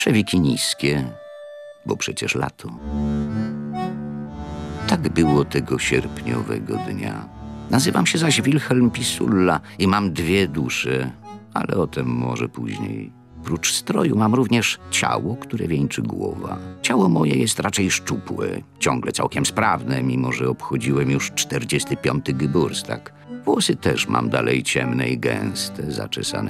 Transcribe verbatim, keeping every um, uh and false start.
Przewiki niskie, bo przecież lato. Tak było tego sierpniowego dnia. Nazywam się zaś Wilhelm Pisulla i mam dwie dusze, ale o tym może później. Prócz stroju mam również ciało, które wieńczy głowa. Ciało moje jest raczej szczupłe, ciągle całkiem sprawne, mimo że obchodziłem już czterdziesty piąty Geburtstag. Włosy też mam dalej ciemne i gęste, zaczesane